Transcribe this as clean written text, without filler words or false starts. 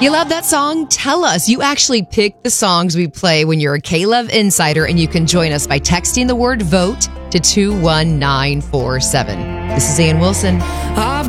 You love that song? Tell us. You actually pick the songs we play when you're a K-Love Insider, and you can join us by texting the word VOTE to 21947. This is Ann Wilson.